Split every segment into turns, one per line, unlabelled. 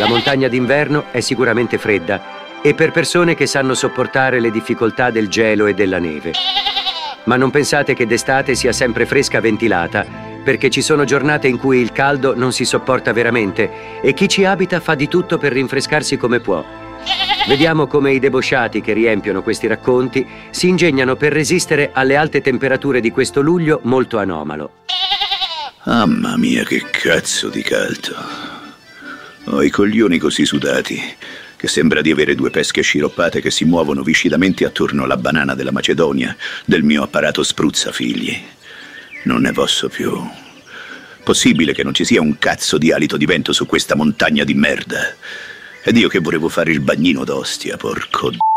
La montagna d'inverno è sicuramente fredda e per persone che sanno sopportare le difficoltà del gelo e della neve. Ma non pensate che d'estate sia sempre fresca ventilata, perché ci sono giornate in cui il caldo non si sopporta veramente e chi ci abita fa di tutto per rinfrescarsi come può. Vediamo come i debosciati che riempiono questi racconti si ingegnano per resistere alle alte temperature di questo luglio molto anomalo.
Mamma mia, che cazzo di caldo. Ho i coglioni così sudati che sembra di avere due pesche sciroppate che si muovono viscidamente attorno alla banana della Macedonia del mio apparato spruzzafigli. Non ne posso più. Possibile che non ci sia un cazzo di alito di vento su questa montagna di merda? Ed io che volevo fare il bagnino d'Ostia, porco d***o.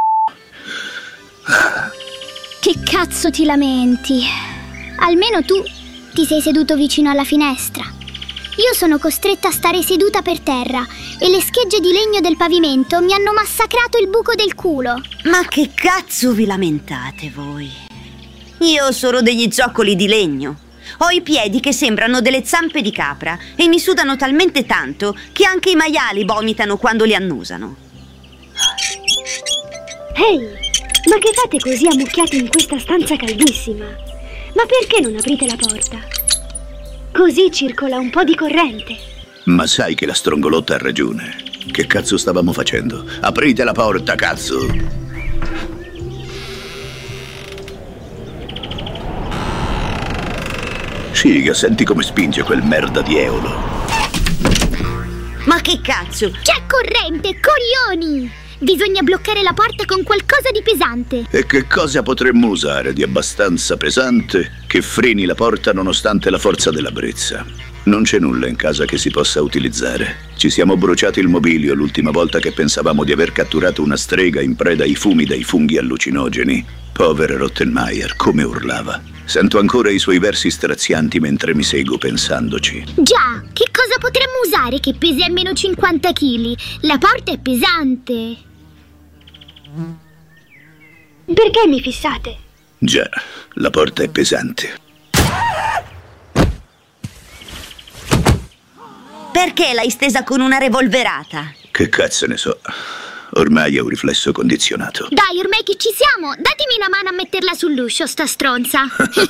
Che cazzo ti lamenti? Almeno tu ti sei seduto vicino alla finestra. Io sono costretta a stare seduta per terra e le schegge di legno del pavimento mi hanno massacrato il buco del culo.
Ma che cazzo vi lamentate voi? Io ho solo degli zoccoli di legno. Ho i piedi che sembrano delle zampe di capra e mi sudano talmente tanto che anche i maiali vomitano quando li annusano.
Ehi, ma che fate così ammucchiati in questa stanza caldissima? Ma perché non aprite la porta? Così circola un po' di corrente.
Ma sai che la strongolotta ha ragione. Che cazzo stavamo facendo? Aprite la porta, cazzo! Figa, senti come spinge quel merda di Eolo.
Ma che cazzo?
C'è corrente, coglioni! Bisogna bloccare la porta con qualcosa di pesante.
E che cosa potremmo usare di abbastanza pesante che freni la porta nonostante la forza della brezza? Non c'è nulla in casa che si possa utilizzare. Ci siamo bruciati il mobilio l'ultima volta che pensavamo di aver catturato una strega in preda ai fumi dai funghi allucinogeni. Povera Rottenmeier, come urlava. Sento ancora i suoi versi strazianti mentre mi seguo pensandoci.
Già, che cosa potremmo usare che pesi almeno 50 kg? La porta è pesante.
Perché mi fissate?
Già, la porta è pesante.
Perché l'hai stesa con una revolverata?
Che cazzo ne so. Ormai è un riflesso condizionato.
Dai, ormai che ci siamo, datemi una mano a metterla sull'uscio, sta stronza.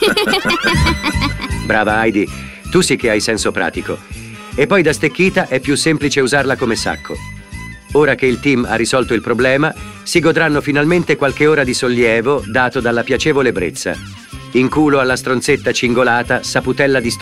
Brava Heidi, tu sì che hai senso pratico. E poi da stecchita è più semplice usarla come sacco. Ora che il team ha risolto il problema, si godranno finalmente qualche ora di sollievo dato dalla piacevole brezza. In culo alla stronzetta cingolata, saputella di